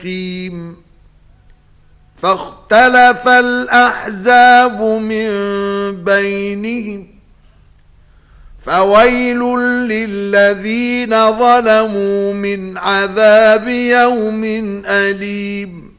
مستقيم. فاختلف الأحزاب من بينهم فويل للذين ظلموا من عذاب يوم أليم.